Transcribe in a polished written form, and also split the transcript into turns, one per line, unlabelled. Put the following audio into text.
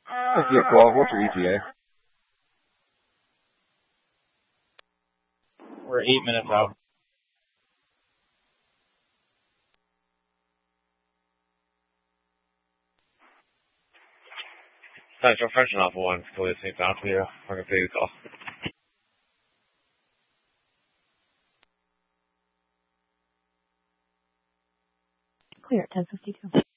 Yeah, 12. What's your ETA?
We're 8 minutes out. Central French and Alpha 1, still listening down to you. I'm going to take the call.
Clear at 10:52.